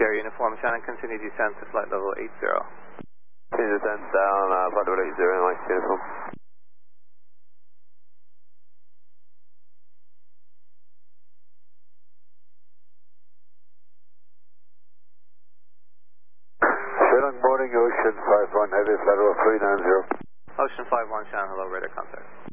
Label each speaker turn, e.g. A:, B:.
A: Air Uniform, Shannon, continue descent to flight level 80.
B: Continue descent down, flight level 80, Mike Uniform.
C: Shannon, boarding Ocean 51, heavy flight level 390.
A: Ocean 51, Shannon, hello, radar contact.